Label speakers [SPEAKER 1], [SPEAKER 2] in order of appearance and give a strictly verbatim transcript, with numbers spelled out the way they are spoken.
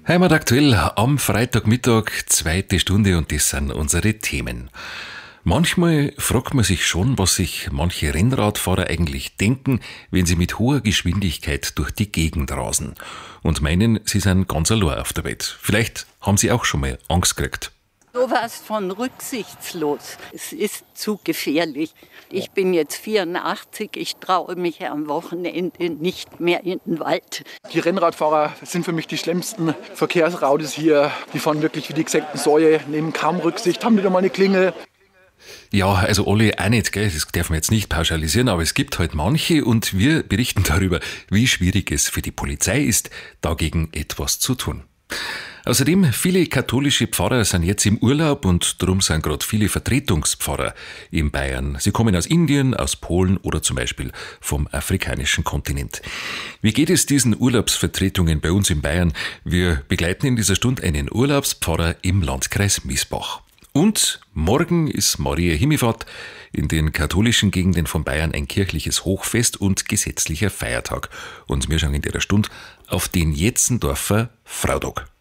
[SPEAKER 1] Heimat aktuell am Freitagmittag, zweite Stunde, und das sind unsere Themen. Manchmal fragt man sich schon, was sich manche Rennradfahrer eigentlich denken, wenn sie mit hoher Geschwindigkeit durch die Gegend rasen und meinen, sie sind ganz allein auf der Welt. Vielleicht haben sie auch schon mal Angst gekriegt.
[SPEAKER 2] Sowas von rücksichtslos. Es ist zu gefährlich. Ich bin jetzt vierundachtzig, ich traue mich am Wochenende nicht mehr in den Wald.
[SPEAKER 3] Die Rennradfahrer sind für mich die schlimmsten Verkehrsraudes hier. Die fahren wirklich wie die gesägten Säue, nehmen kaum Rücksicht, haben wieder mal eine Klingel.
[SPEAKER 1] Ja, also alle auch nicht, gell? Das darf man jetzt nicht pauschalisieren, aber es gibt halt manche, und wir berichten darüber, wie schwierig es für die Polizei ist, dagegen etwas zu tun. Außerdem, viele katholische Pfarrer sind jetzt im Urlaub, und darum sind gerade viele Vertretungspfarrer in Bayern. Sie kommen aus Indien, aus Polen oder zum Beispiel vom afrikanischen Kontinent. Wie geht es diesen Urlaubsvertretungen bei uns in Bayern? Wir begleiten in dieser Stunde einen Urlaubspfarrer im Landkreis Miesbach. Und morgen ist Maria Himmelfahrt, in den katholischen Gegenden von Bayern ein kirchliches Hochfest und gesetzlicher Feiertag. Und wir schauen in der Stunde auf den Jetzendorfer Frautag.